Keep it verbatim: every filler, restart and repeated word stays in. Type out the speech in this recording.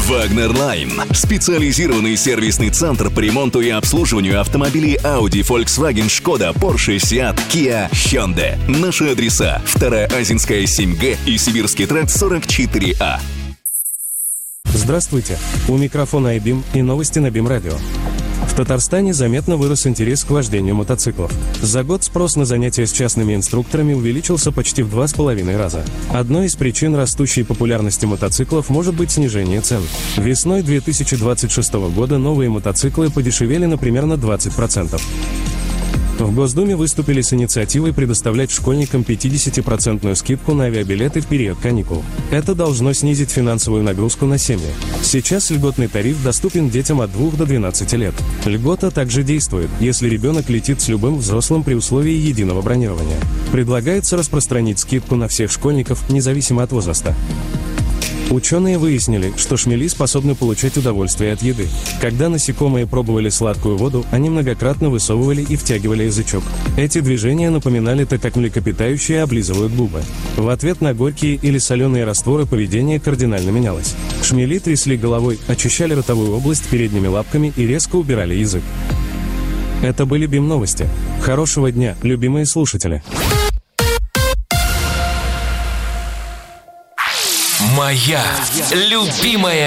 Wagner Line – специализированный сервисный центр по ремонту и обслуживанию автомобилей Audi, Volkswagen, Skoda, Porsche, Seat, Kia, Hyundai. Наши адреса: Вторая Азинская, семь Г и Сибирский тракт, сорок четыре А. Здравствуйте, у микрофона iBeam и новости на Бим Радио. В Татарстане заметно вырос интерес к вождению мотоциклов. За год спрос на занятия с частными инструкторами увеличился почти в два с половиной раза. Одной из причин растущей популярности мотоциклов может быть снижение цен. Весной две тысячи двадцать шестого года новые мотоциклы подешевели на примерно двадцать процентов. В Госдуме выступили с инициативой предоставлять школьникам пятидесятипроцентную скидку на авиабилеты в период каникул. Это должно снизить финансовую нагрузку на семьи. Сейчас льготный тариф доступен детям от двух до двенадцати лет. Льгота также действует, если ребенок летит с любым взрослым при условии единого бронирования. Предлагается распространить скидку на всех школьников, независимо от возраста. Ученые выяснили, что шмели способны получать удовольствие от еды. Когда насекомые пробовали сладкую воду, они многократно высовывали и втягивали язычок. Эти движения напоминали то, как млекопитающие облизывают губы. В ответ на горькие или соленые растворы поведение кардинально менялось. Шмели трясли головой, очищали ротовую область передними лапками и резко убирали язык. Это были Бим новости. Хорошего дня, любимые слушатели! Моя любимая